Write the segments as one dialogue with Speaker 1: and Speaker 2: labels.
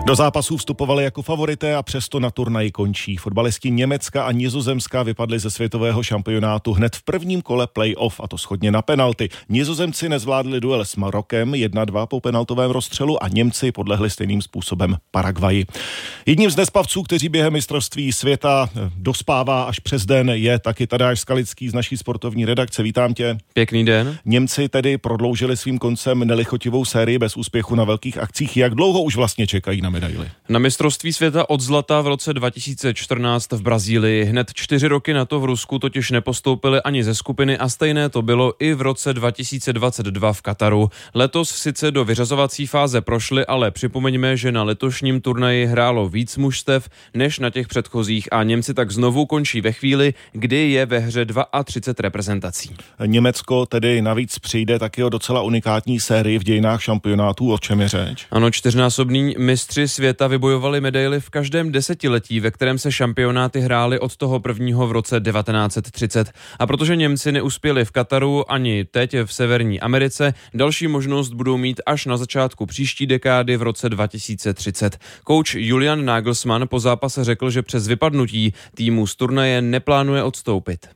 Speaker 1: Do zápasů vstupovali jako favorité a přesto na turnaji končí. Fotbalisti Německa a Nizozemska vypadli ze světového šampionátu hned v prvním kole play-off, a to shodně na penalty. Nizozemci nezvládli duel s Marokem 1-2 po penaltovém rozstřelu a Němci podlehli stejným způsobem Paraguayi. Jedním z nespavců, kteří během mistrovství světa dospává až přes den, je taky Tadeáš Skalický z naší sportovní redakce. Vítám tě.
Speaker 2: Pěkný den.
Speaker 1: Němci tedy prodloužili svým koncem nelichotivou sérii bez úspěchu na velkých akcích. Jak dlouho už vlastně čekají na medaili?
Speaker 2: Na mistrovství světa od zlata v roce 2014 v Brazílii. Hned 4 roky na to v Rusku totiž nepostoupili ani ze skupiny a stejné to bylo i v roce 2022 v Kataru. Letos sice do vyřazovací fáze prošli, ale připomeňme, že na letošním turnaji hrálo víc mužstev než na těch předchozích a Němci tak znovu končí ve chvíli, kdy je ve hře 32 reprezentací.
Speaker 1: Německo tedy navíc přijde taky o docela unikátní sérii v dějinách šampionátů. O čem je řeč?
Speaker 2: Ano, 4násobní mistři světa vybojovali medaily v každém desetiletí, ve kterém se šampionáty hrály od toho prvního v roce 1930. A protože Němci neuspěli v Kataru ani teď v Severní Americe, další možnost budou mít až na začátku příští dekády v roce 2030. Kouč Julian Nagelsmann po zápase řekl, že přes vypadnutí týmu z turnaje neplánuje odstoupit.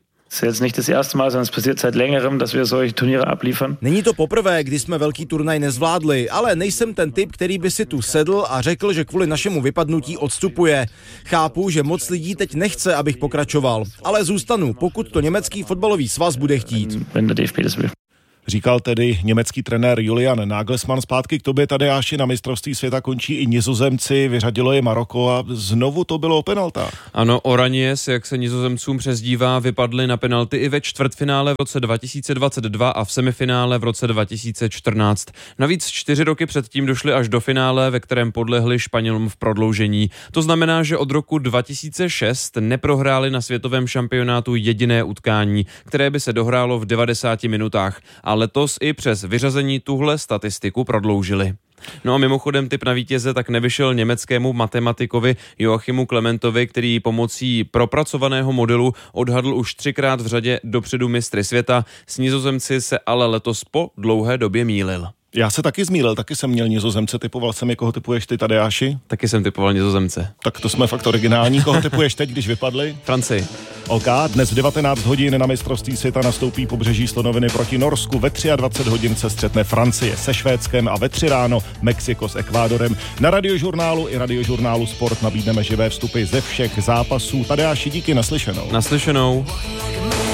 Speaker 3: Není to poprvé, kdy jsme velký turnaj nezvládli, ale nejsem ten typ, který by si tu sedl a řekl, že kvůli našemu vypadnutí odstupuje. Chápu, že moc lidí teď nechce, abych pokračoval, ale zůstanu, pokud to německý fotbalový svaz bude chtít.
Speaker 1: Říkal tedy německý trenér Julian Nagelsmann. Zpátky k tobě, Tadeáši, na mistrovství světa končí i Nizozemci, vyřadilo je Maroko a znovu to bylo o penaltách.
Speaker 2: Ano, Oraněs, jak se Nizozemcům přezdívá, vypadli na penalty i ve čtvrtfinále v roce 2022 a v semifinále v roce 2014. Navíc 4 roky předtím došli až do finále, ve kterém podlehli Španělům v prodloužení. To znamená, že od roku 2006 neprohráli na světovém šampionátu jediné utkání, které by se dohrálo v 90 minutách. A letos i přes vyřazení tuhle statistiku prodloužili. No a mimochodem tip na vítěze tak nevyšel německému matematikovi Joachimu Klementovi, který pomocí propracovaného modelu odhadl už 3krát v řadě dopředu mistry světa. S Nizozemci se ale letos po dlouhé době mýlil.
Speaker 1: Já se taky zmýlil, taky jsem měl Nizozemce, typoval jsem je. Koho typuješ ty, Tadeáši?
Speaker 2: Taky jsem typoval Nizozemce.
Speaker 1: Tak to jsme fakt originální. Koho typuješ teď, když vypadli?
Speaker 2: Francii.
Speaker 1: OK, dnes v 19 hodin na mistrovství světa nastoupí pobřeží slonoviny proti Norsku. Ve 23 hodin se střetne Francie se Švédskem a ve 3 ráno Mexiko s Ekvádorem. Na Radiožurnálu i Radiožurnálu Sport nabídneme živé vstupy ze všech zápasů. Tadeáši, díky, naslyšenou.
Speaker 2: Naslyšenou.